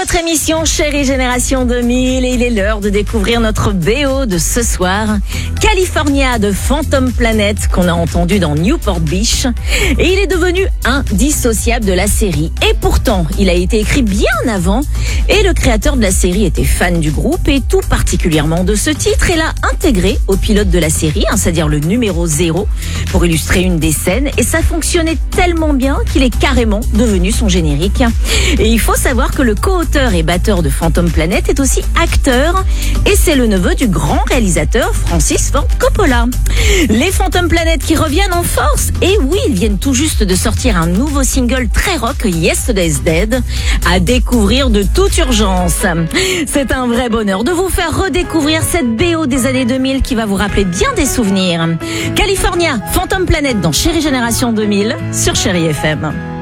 votre émission Chérie Génération 2000 et il est l'heure de découvrir notre BO de ce soir, California de Phantom Planet qu'on a entendu dans Newport Beach et il est devenu indissociable de la série et pourtant il a été écrit bien avant et le créateur de la série était fan du groupe et tout particulièrement de ce titre et l'a intégré au pilote de la série, c'est-à-dire le numéro 0 pour illustrer une des scènes et ça fonctionnait tellement bien qu'il est carrément devenu son générique. Et il faut savoir que le co-auteur et batteur de Phantom Planet est aussi acteur et c'est le neveu du grand réalisateur Francis Ford Coppola. Les Phantom Planet qui reviennent en force et oui, ils viennent tout juste de sortir un nouveau single très rock, Yesterday's Dead, à découvrir de toute urgence. C'est un vrai bonheur de vous faire redécouvrir cette BO des années 2000 qui va vous rappeler bien des souvenirs. California, Phantom Planet dans Chérie Génération 2000 sur Chérie FM.